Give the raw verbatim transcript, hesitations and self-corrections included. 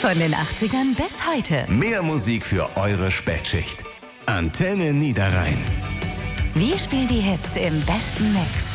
Von den achtzigern bis heute. Mehr Musik für eure Spätschicht. Antenne Niederrhein. Wir spielen die Hits im besten Mix.